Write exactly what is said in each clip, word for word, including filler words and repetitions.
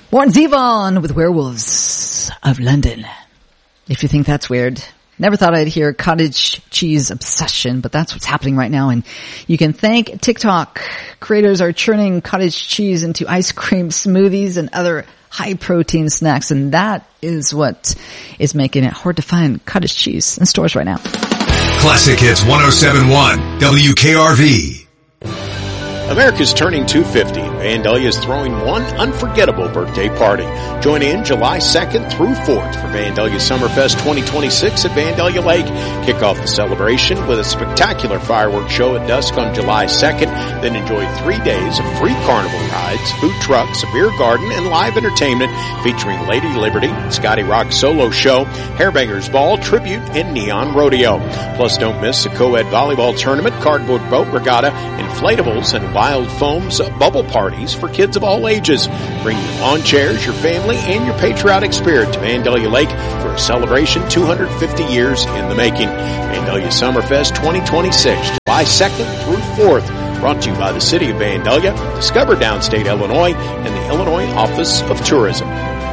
Warren Zevon with Werewolves of London. If you think that's weird, never thought I'd hear cottage cheese obsession, but that's what's happening right now. And you can thank TikTok. Creators are churning cottage cheese into ice cream smoothies and other high protein snacks. And that is what is making it hard to find cottage cheese in stores right now. Classic Hits one oh seven point one W K R V. America's turning two fifty. Vandalia is throwing one unforgettable birthday party. Join in July second through fourth for Vandalia Summerfest twenty twenty-six at Vandalia Lake. Kick off the celebration with a spectacular fireworks show at dusk on July second. Then enjoy three days of free carnival rides, food trucks, a beer garden, and live entertainment featuring Lady Liberty, Scotty Rock's solo show, Hairbangers Ball, Tribute, and Neon Rodeo. Plus, don't miss the co-ed volleyball tournament, cardboard boat regatta, inflatables, and Wild Foam's bubble parties for kids of all ages. Bring your lawn chairs, your family, and your patriotic spirit to Vandalia Lake for a celebration two hundred fifty years in the making. Vandalia Summerfest twenty twenty-six, July second through fourth. Brought to you by the City of Vandalia, Discover Downstate Illinois, and the Illinois Office of Tourism.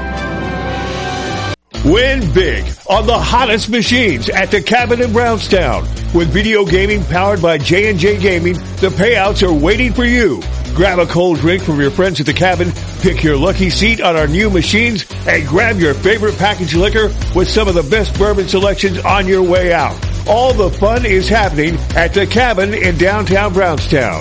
Win big on the hottest machines at the Cabin in Brownstown. With video gaming powered by J and J Gaming, the payouts are waiting for you. Grab a cold drink from your friends at the Cabin, pick your lucky seat on our new machines, and grab your favorite packaged liquor with some of the best bourbon selections on your way out. All the fun is happening at the Cabin in downtown Brownstown.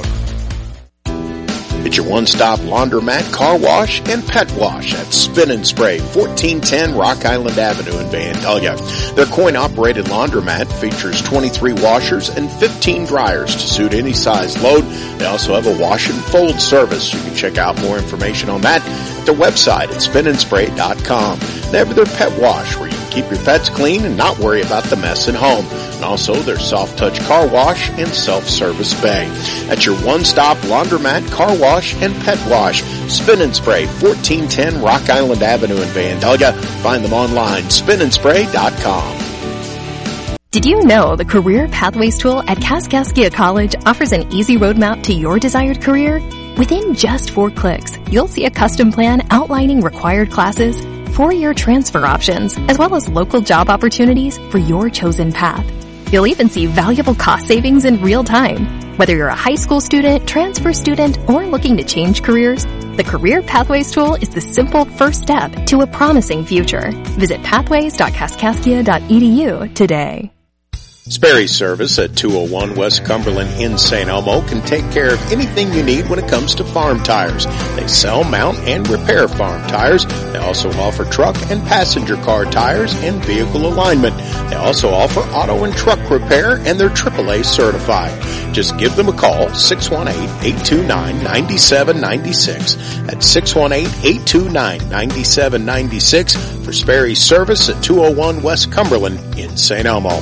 It's your one-stop laundromat, car wash, and pet wash at Spin and Spray, fourteen ten Rock Island Avenue in Vandalia. Their coin-operated laundromat features twenty-three washers and fifteen dryers to suit any size load. They also have a wash and fold service. You can check out more information on that at their website at spin and spray dot com. They have their pet wash where you can keep your pets clean and not worry about the mess at home. And also their soft touch car wash and self-service bay. That's your one-stop laundromat, car wash, and pet wash. Spin and Spray, fourteen ten Rock Island Avenue in Vandalia. Find them online, spin and spray dot com. Did you know the Career Pathways tool at Kaskaskia College offers an easy roadmap to your desired career? Within just four clicks, you'll see a custom plan outlining required classes, four-year transfer options, as well as local job opportunities for your chosen path. You'll even see valuable cost savings in real time. Whether you're a high school student, transfer student, or looking to change careers, the Career Pathways tool is the simple first step to a promising future. Visit pathways dot kaskaskia dot e d u today. Sperry's Service at two oh one West Cumberland in Saint Elmo can take care of anything you need when it comes to farm tires. They sell, mount, and repair farm tires. They also offer truck and passenger car tires and vehicle alignment. They also offer auto and truck repair, and they're triple A certified. Just give them a call, six one eight, eight two nine, nine seven nine six. That's six one eight, eight two nine, nine seven nine six for Sperry's Service at two oh one West Cumberland in Saint Elmo.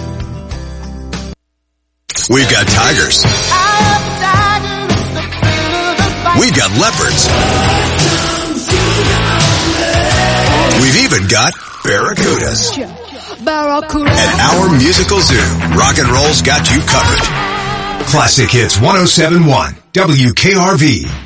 We've got tigers. We've got leopards. We've even got barracudas. At our musical zoo, rock and roll's got you covered. Classic Hits one oh seven point one W K R V.